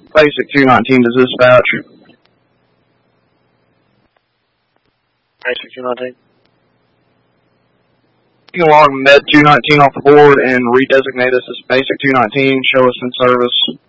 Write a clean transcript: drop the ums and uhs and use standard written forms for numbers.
Basic 219 to dispatch. Basic 219. You can log Med 219 off the board and redesignate us as Basic 219. Show us in service.